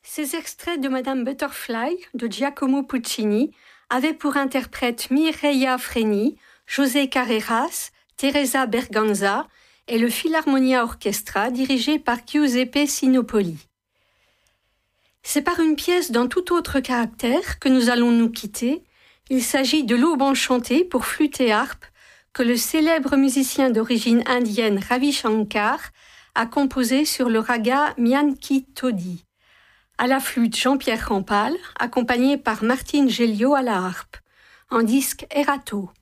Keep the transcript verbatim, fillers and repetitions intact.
Ces extraits de Madame Butterfly de Giacomo Puccini avaient pour interprètes Mireia Freni, José Carreras, Teresa Berganza et le Philharmonia Orchestra dirigé par Giuseppe Sinopoli. C'est par une pièce d'un tout autre caractère que nous allons nous quitter. Il s'agit de l'Aube enchantée pour flûte et harpe que le célèbre musicien d'origine indienne Ravi Shankar a composé sur le raga Mianki Todi. À la flûte Jean-Pierre Rampal, accompagné par Martine Géliot à la harpe. Un disque Erato.